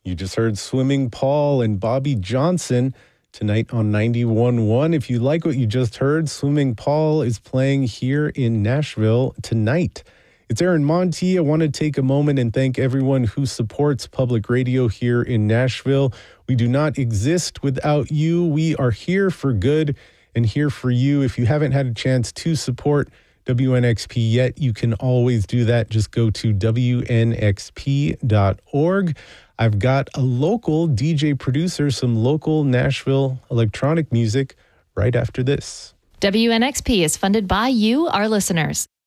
You just heard Swimming Paul and Bobby Johnson tonight on 91.1. If you like what you just heard, Swimming Paul is playing here in Nashville tonight. It's Aaron Monty. I want to take a moment and thank everyone who supports public radio here in Nashville. We do not exist without you. We are here for good and here for you. If you haven't had a chance to support WNXP yet, you can always do that. Just go to WNXP.org. I've got a local DJ producer, some local Nashville electronic music right after this. WNXP is funded by you, our listeners.